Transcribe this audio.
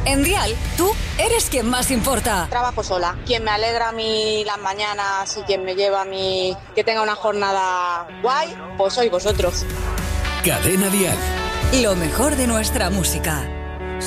En Dial, tú eres quien más importa. Trabajo sola. Quien me alegra a mí las mañanas y quien me lleva a mí que tenga una jornada guay, pues sois vosotros. Cadena Dial. Lo mejor de nuestra música.